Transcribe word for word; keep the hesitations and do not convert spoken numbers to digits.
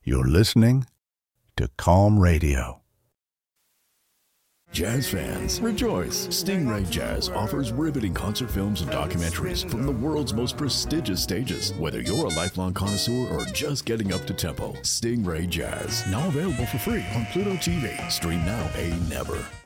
You're listening to Calm Radio. Jazz fans, rejoice! Stingray Jazz offers riveting concert films and documentaries from the world's most prestigious stages. Whether you're a lifelong connoisseur or just getting up to tempo, Stingray Jazz, now available for free on Pluto T V. Stream now, pay never.